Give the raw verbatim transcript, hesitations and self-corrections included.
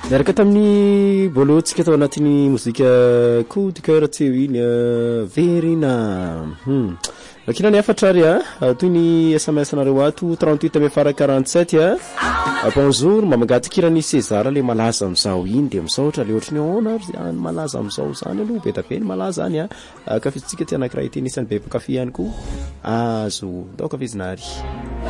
Miaraka tamin'ny bolotsika tao anatin'ny mozika coup de cœur teo iny Verina. Hmm. Lakina ny afatra ary a toy ny S M S nareo ato trente-huit ame fara quarante-sept a. Bonjour mamagaty kirany César le malaza amizao iny de misaotra le otrany ona ary malaza amizao zany aloha be da be ny malaza any a. Kafitsika ty anankiray ty nisany be kafe ihany koa. Azo. Dao kafe zinary.